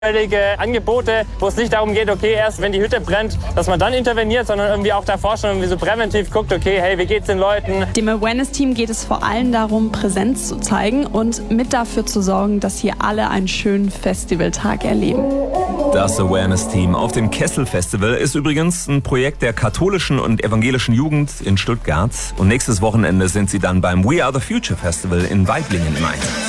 Angebote, wo es nicht darum geht, okay, erst wenn die Hütte brennt, dass man dann interveniert, sondern irgendwie auch davor schon irgendwie so präventiv guckt, okay, hey, wie geht's den Leuten? Dem Awareness-Team geht es vor allem darum, Präsenz zu zeigen und mit dafür zu sorgen, dass hier alle einen schönen Festivaltag erleben. Das Awareness-Team auf dem Kessel-Festival ist übrigens ein Projekt der katholischen und evangelischen Jugend in Stuttgart. Und nächstes Wochenende sind sie dann beim We Are the Future Festival in Waiblingen im Einsatz.